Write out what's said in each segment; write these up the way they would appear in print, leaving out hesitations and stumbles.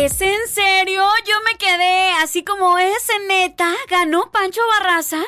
¿Es en serio? Yo me quedé así como ¿es neta? ¿Ganó Pancho Barraza?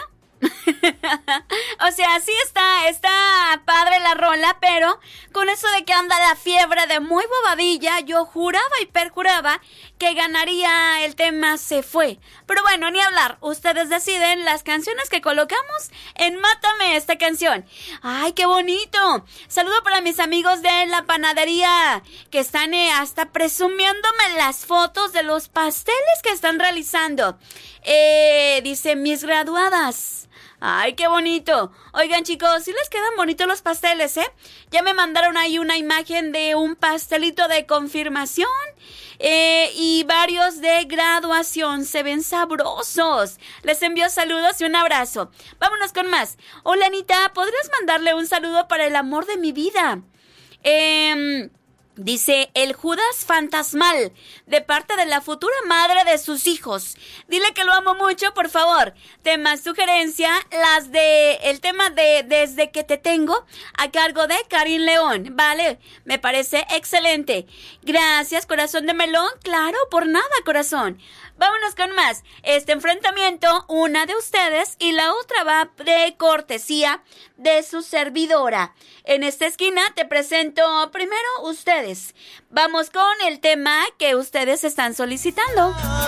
O sea, sí está padre la rola, pero con eso de que anda la fiebre de muy bobadilla, yo juraba y perjuraba que ganaría el tema Se Fue. Pero bueno, ni hablar, ustedes deciden las canciones que colocamos en Mátame esta canción. ¡Ay, qué bonito! Saludo para mis amigos de la panadería, que están hasta presumiéndome las fotos de los pasteles que están realizando. Dice, mis graduadas. ¡Ay, qué bonito! Oigan, chicos, sí les quedan bonitos los pasteles, ¿eh? Ya me mandaron ahí una imagen de un pastelito de confirmación y varios de graduación. Se ven sabrosos. Les envío saludos y un abrazo. Vámonos con más. Hola, Anita, ¿podrías mandarle un saludo para el amor de mi vida? Dice el Judas fantasmal, de parte de la futura madre de sus hijos. Dile que lo amo mucho, por favor. Tema sugerencia, el tema de Desde que te tengo, a cargo de Karin León. Vale, me parece excelente. Gracias, corazón de melón. Claro, por nada, corazón. Vámonos con más. Este enfrentamiento, una de ustedes y la otra va de cortesía de su servidora. En esta esquina te presento primero ustedes. Vamos con el tema que ustedes están solicitando.